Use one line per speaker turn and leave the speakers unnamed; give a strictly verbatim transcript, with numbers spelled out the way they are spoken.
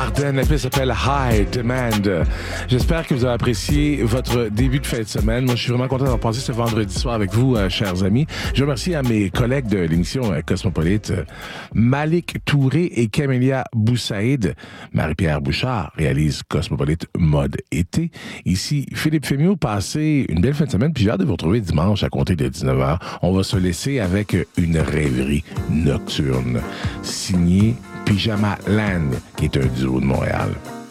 Ardennes. La pièce s'appelle High Demand. J'espère que vous avez apprécié votre début de fin de semaine. Moi, je suis vraiment content d'avoir passé ce vendredi soir avec vous, euh, chers amis. Je remercie à mes collègues de l'émission euh, Cosmopolite, euh, Malik Touré et Camélia Boussaïd. Marie-Pierre Bouchard réalise Cosmopolite Mode Été. Ici, Philippe Fémiot, passez une belle fin de semaine, puis j'ai hâte de vous retrouver dimanche à compter de dix-neuf heures. On va se laisser avec une rêverie nocturne signée Pyjama Land, qui est un duo de Montréal.